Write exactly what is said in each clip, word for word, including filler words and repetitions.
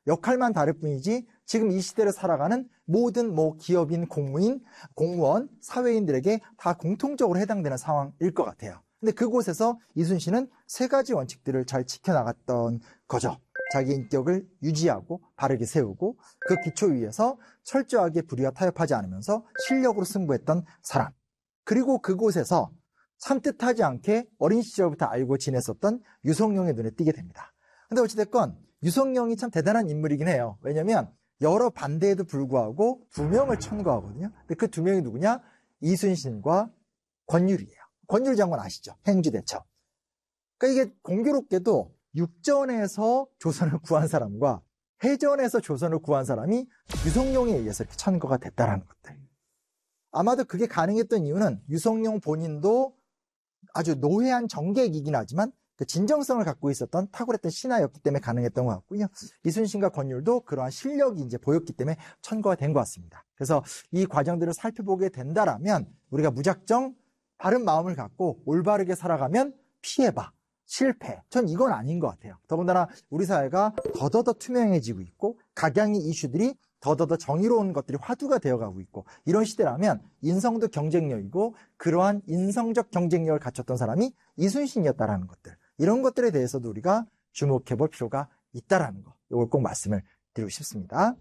역할만 다를 뿐이지 지금 이 시대를 살아가는 모든 뭐 기업인, 공무인, 공무원, 사회인들에게 다 공통적으로 해당되는 상황일 것 같아요. 근데 그곳에서 이순신은 세 가지 원칙들을 잘 지켜나갔던 거죠. 자기 인격을 유지하고 바르게 세우고 그 기초 위에서 철저하게 불의와 타협하지 않으면서 실력으로 승부했던 사람. 그리고 그곳에서 산뜻하지 않게 어린 시절부터 알고 지냈었던 유성룡의 눈에 띄게 됩니다. 근데 어찌됐건 유성룡이 참 대단한 인물이긴 해요. 왜냐면 여러 반대에도 불구하고 두 명을 천거하거든요. 근데 그 두 명이 누구냐? 이순신과 권율이에요. 권율 장군 아시죠? 행주대첩. 그러니까 이게 공교롭게도 육전에서 조선을 구한 사람과 해전에서 조선을 구한 사람이 유성룡에 의해서 이렇게 천거가 됐다라는 것들. 아마도 그게 가능했던 이유는 유성룡 본인도 아주 노회한 정객이긴 하지만 그 진정성을 갖고 있었던 탁월했던 신하였기 때문에 가능했던 것 같고요. 이순신과 권율도 그러한 실력이 이제 보였기 때문에 천거가 된 것 같습니다. 그래서 이 과정들을 살펴보게 된다라면 우리가 무작정 바른 마음을 갖고 올바르게 살아가면 피해봐. 실패. 전 이건 아닌 것 같아요. 더군다나 우리 사회가 더더더 투명해지고 있고 각양의 이슈들이 더더더 정의로운 것들이 화두가 되어가고 있고 이런 시대라면 인성도 경쟁력이고 그러한 인성적 경쟁력을 갖췄던 사람이 이순신이었다라는 것들. 이런 것들에 대해서도 우리가 주목해 볼 필요가 있다라는 거. 이걸 꼭 말씀을 드리고 싶습니다.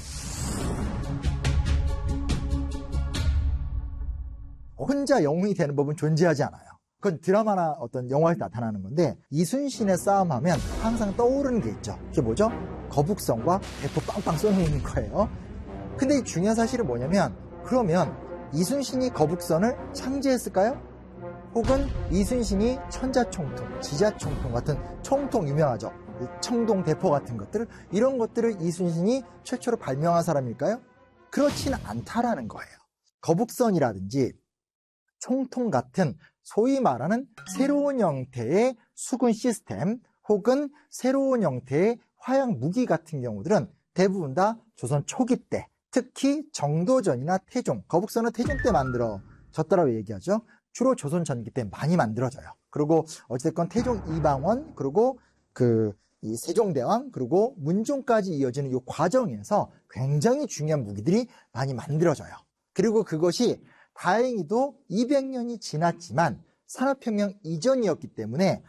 혼자 영웅이 되는 법은 존재하지 않아요. 그건 드라마나 어떤 영화에 나타나는 건데 이순신의 싸움하면 항상 떠오르는 게 있죠. 그게 뭐죠? 거북선과 대포 빵빵 쏘는 거예요. 근데 이 중요한 사실은 뭐냐면 그러면 이순신이 거북선을 창제했을까요? 혹은 이순신이 천자총통, 지자총통 같은 총통 유명하죠. 청동 대포 같은 것들 이런 것들을 이순신이 최초로 발명한 사람일까요? 그렇지는 않다라는 거예요. 거북선이라든지 총통 같은 소위 말하는 새로운 형태의 수군 시스템 혹은 새로운 형태의 화약 무기 같은 경우들은 대부분 다 조선 초기 때 특히 정도전이나 태종, 거북선은 태종 때 만들어졌다라고 얘기하죠. 주로 조선 전기 때 많이 만들어져요. 그리고 어쨌든 태종 이방원 그리고 그 이 세종대왕 그리고 문종까지 이어지는 이 과정에서 굉장히 중요한 무기들이 많이 만들어져요. 그리고 그것이 다행히도 이백 년이 지났지만 산업혁명 이전이었기 때문에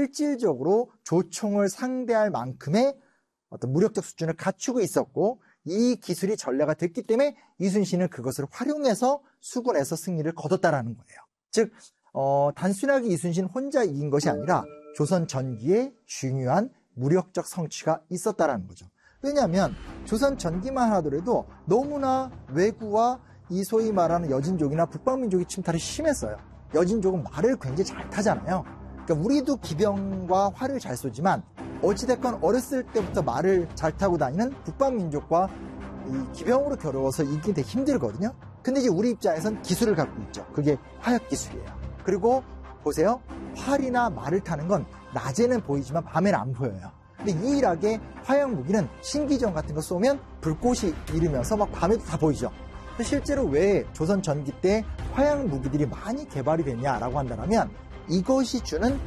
실질적으로 조총을 상대할 만큼의 어떤 무력적 수준을 갖추고 있었고 이 기술이 전래가 됐기 때문에 이순신은 그것을 활용해서 수군에서 승리를 거뒀다라는 거예요. 즉 어, 단순하게 이순신 혼자 이긴 것이 아니라 조선 전기에 중요한 무력적 성취가 있었다라는 거죠. 왜냐하면 조선 전기만 하더라도 너무나 왜구와 이 소위 말하는 여진족이나 북방민족의 침탈이 심했어요. 여진족은 말을 굉장히 잘 타잖아요. 그러니까 우리도 기병과 활을 잘 쏘지만 어찌됐건 어렸을 때부터 말을 잘 타고 다니는 북방민족과 이 기병으로 겨루어서 이기기 되게 힘들거든요. 근데 이제 우리 입장에선 기술을 갖고 있죠. 그게 화약 기술이에요. 그리고 보세요. 활이나 말을 타는 건 낮에는 보이지만 밤에는 안 보여요. 근데 유일하게 화약 무기는 신기전 같은 거 쏘면 불꽃이 일으면서 막 밤에도 다 보이죠. 실제로 왜 조선 전기 때 화약 무기들이 많이 개발이 됐냐라고 한다면 이것이 주는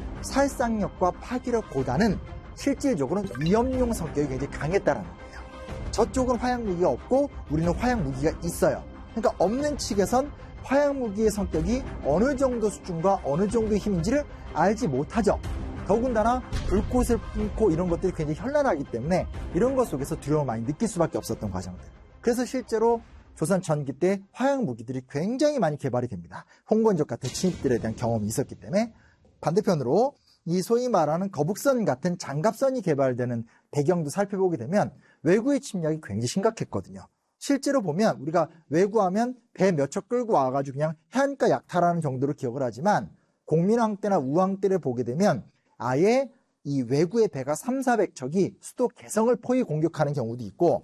살상력과 파괴력보다는 실질적으로 위험용 성격이 굉장히 강했다는 거예요. 저쪽은 화약 무기가 없고 우리는 화약 무기가 있어요. 그러니까 없는 측에선 화약 무기의 성격이 어느 정도 수준과 어느 정도의 힘인지를 알지 못하죠. 더군다나 불꽃을 뿜고 이런 것들이 굉장히 현란하기 때문에 이런 것 속에서 두려움을 많이 느낄 수밖에 없었던 과정들. 그래서 실제로 조선 전기 때 화약 무기들이 굉장히 많이 개발이 됩니다. 홍건적 같은 침입들에 대한 경험이 있었기 때문에. 반대편으로 이 소위 말하는 거북선 같은 장갑선이 개발되는 배경도 살펴보게 되면 왜구의 침략이 굉장히 심각했거든요. 실제로 보면 우리가 왜구하면 배 몇 척 끌고 와가지고 그냥 해안가 약탈하는 정도로 기억을 하지만 공민왕 때나 우왕 때를 보게 되면 아예 이 왜구의 배가 삼사백 척이 수도 개성을 포위 공격하는 경우도 있고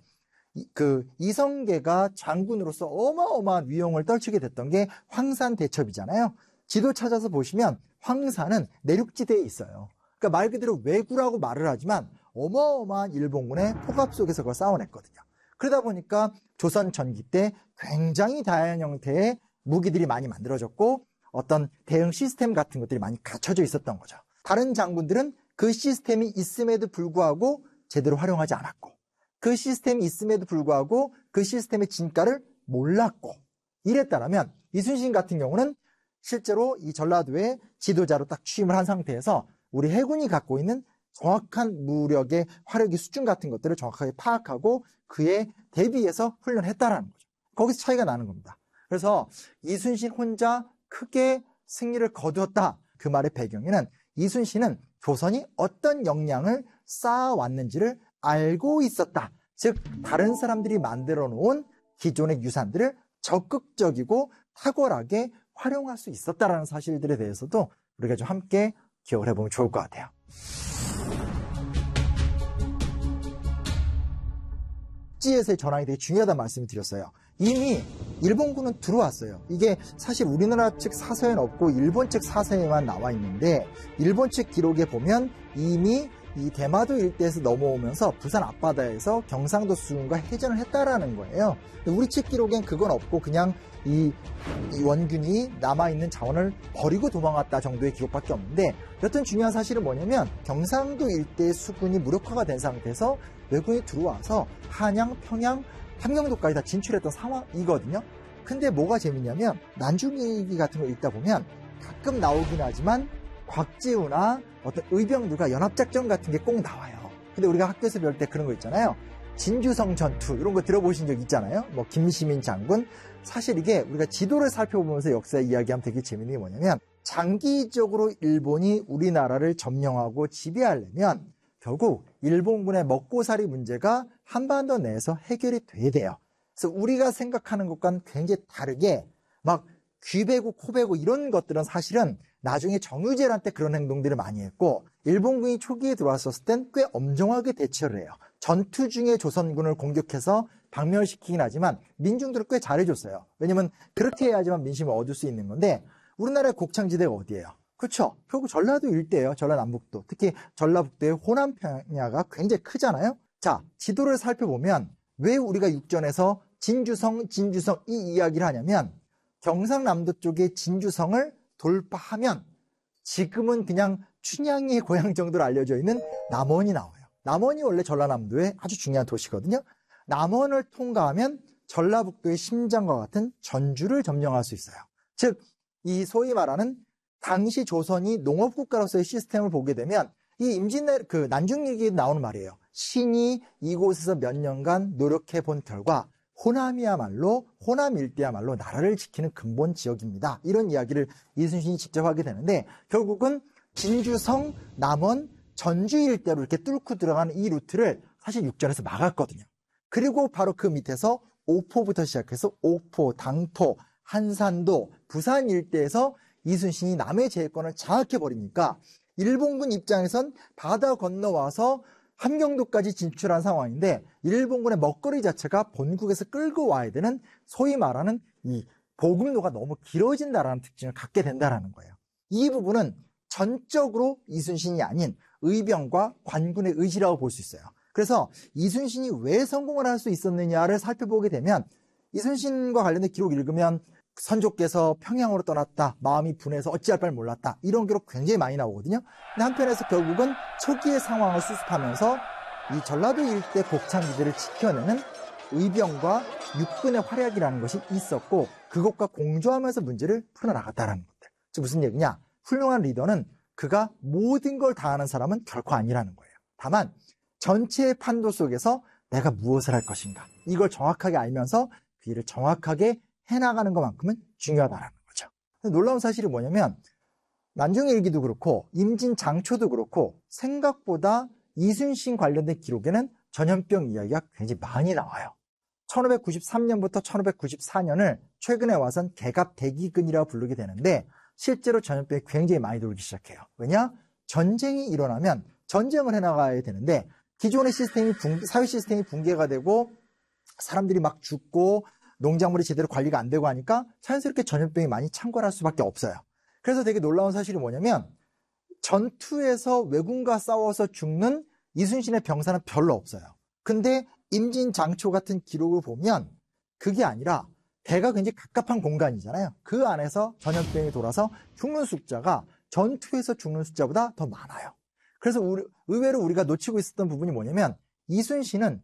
그 이성계가 장군으로서 어마어마한 위용을 떨치게 됐던 게 황산 대첩이잖아요. 지도 찾아서 보시면 황산은 내륙지대에 있어요. 그러니까 말 그대로 왜구라고 말을 하지만 어마어마한 일본군의 포갑 속에서 그걸 싸워냈거든요. 그러다 보니까 조선 전기 때 굉장히 다양한 형태의 무기들이 많이 만들어졌고 어떤 대응 시스템 같은 것들이 많이 갖춰져 있었던 거죠. 다른 장군들은 그 시스템이 있음에도 불구하고 제대로 활용하지 않았고 그 시스템이 있음에도 불구하고 그 시스템의 진가를 몰랐고 이랬다라면 이순신 같은 경우는 실제로 이 전라도의 지도자로 딱 취임을 한 상태에서 우리 해군이 갖고 있는 정확한 무력의 화력의 수준 같은 것들을 정확하게 파악하고 그에 대비해서 훈련했다라는 거죠. 거기서 차이가 나는 겁니다. 그래서 이순신 혼자 크게 승리를 거두었다. 그 말의 배경에는 이순신은 조선이 어떤 역량을 쌓아왔는지를 알고 있었다. 즉 다른 사람들이 만들어 놓은 기존의 유산들을 적극적이고 탁월하게 활용할 수 있었다라는 사실들에 대해서도 우리가 좀 함께 기억을 해보면 좋을 것 같아요. 지에서의 전환이 되게 중요하다는 말씀을 드렸어요. 이미 일본군은 들어왔어요. 이게 사실 우리나라 측 사서에는 없고 일본 측 사서에만 나와 있는데 일본 측 기록에 보면 이미 이 대마도 일대에서 넘어오면서 부산 앞바다에서 경상도 수군과 해전을 했다라는 거예요. 우리 측 기록엔 그건 없고 그냥 이, 이 원균이 남아있는 자원을 버리고 도망갔다 정도의 기록밖에 없는데 여튼 중요한 사실은 뭐냐면 경상도 일대의 수군이 무력화가 된 상태에서 외군이 들어와서 한양, 평양, 함경도까지 다 진출했던 상황이거든요. 근데 뭐가 재밌냐면 난중일기 같은 거 읽다 보면 가끔 나오긴 하지만 곽지우나 어떤 의병들과 연합작전 같은 게 꼭 나와요. 근데 우리가 학교에서 배울 때 그런 거 있잖아요. 진주성 전투 이런 거 들어보신 적 있잖아요. 뭐 김시민 장군. 사실 이게 우리가 지도를 살펴보면서 역사 이야기하면 되게 재밌는 게 뭐냐면 장기적으로 일본이 우리나라를 점령하고 지배하려면 결국 일본군의 먹고살이 문제가 한반도 내에서 해결이 돼야 돼요. 그래서 우리가 생각하는 것과는 굉장히 다르게 막 귀베고 코베고 이런 것들은 사실은 나중에 정유재란 때 그런 행동들을 많이 했고 일본군이 초기에 들어왔었을 땐 꽤 엄정하게 대처를 해요. 전투 중에 조선군을 공격해서 박멸시키긴 하지만 민중들은 꽤 잘해줬어요. 왜냐면 그렇게 해야지만 민심을 얻을 수 있는 건데 우리나라의 곡창지대가 어디예요? 그렇죠. 결국 전라도 일대예요. 전라남북도. 특히 전라북도의 호남 평야가 굉장히 크잖아요. 자, 지도를 살펴보면 왜 우리가 육전에서 진주성, 진주성 이 이야기를 하냐면 경상남도 쪽의 진주성을 돌파하면 지금은 그냥 춘향이의 고향 정도로 알려져 있는 남원이 나와요. 남원이 원래 전라남도의 아주 중요한 도시거든요. 남원을 통과하면 전라북도의 심장과 같은 전주를 점령할 수 있어요. 즉, 이 소위 말하는 당시 조선이 농업국가로서의 시스템을 보게 되면 이 임진내 그 난중일기에 나오는 말이에요. 신이 이곳에서 몇 년간 노력해 본 결과 호남이야말로 호남 일대야말로 나라를 지키는 근본 지역입니다. 이런 이야기를 이순신이 직접 하게 되는데 결국은 진주성, 남원, 전주 일대로 이렇게 뚫고 들어가는 이 루트를 사실 육전에서 막았거든요. 그리고 바로 그 밑에서 오포부터 시작해서 옥포, 당포, 한산도, 부산 일대에서 이순신이 남의 제해권을 장악해버리니까 일본군 입장에선 바다 건너와서 함경도까지 진출한 상황인데 일본군의 먹거리 자체가 본국에서 끌고 와야 되는 소위 말하는 이 보급로가 너무 길어진다라는 특징을 갖게 된다는 거예요. 이 부분은 전적으로 이순신이 아닌 의병과 관군의 의지라고 볼 수 있어요. 그래서 이순신이 왜 성공을 할 수 있었느냐를 살펴보게 되면 이순신과 관련된 기록 읽으면 선조께서 평양으로 떠났다. 마음이 분해서 어찌할 바를 몰랐다. 이런 기록 굉장히 많이 나오거든요. 근데 한편에서 결국은 초기의 상황을 수습하면서 이 전라도 일대 곡창지대를 지켜내는 의병과 육군의 활약이라는 것이 있었고 그것과 공조하면서 문제를 풀어나갔다는 것들. 즉 무슨 얘기냐? 훌륭한 리더는 그가 모든 걸 다 하는 사람은 결코 아니라는 거예요. 다만 전체의 판도 속에서 내가 무엇을 할 것인가. 이걸 정확하게 알면서 그 일을 정확하게 해나가는 것만큼은 중요하다는 거죠. 놀라운 사실이 뭐냐면 난중일기도 그렇고 임진장초도 그렇고 생각보다 이순신 관련된 기록에는 전염병 이야기가 굉장히 많이 나와요. 천오백구십삼 년부터 천오백구십사 년을 최근에 와선 개갑대기근이라고 부르게 되는데 실제로 전염병이 굉장히 많이 돌기 시작해요. 왜냐? 전쟁이 일어나면 전쟁을 해나가야 되는데 기존의 시스템이 붕, 사회 시스템이 붕괴가 되고 사람들이 막 죽고 농작물이 제대로 관리가 안 되고 하니까 자연스럽게 전염병이 많이 창궐할 수밖에 없어요. 그래서 되게 놀라운 사실이 뭐냐면 전투에서 왜군과 싸워서 죽는 이순신의 병사는 별로 없어요. 근데 임진장초 같은 기록을 보면 그게 아니라 대가 굉장히 갑갑한 공간이잖아요. 그 안에서 전염병이 돌아서 죽는 숫자가 전투에서 죽는 숫자보다 더 많아요. 그래서 우리, 의외로 우리가 놓치고 있었던 부분이 뭐냐면 이순신은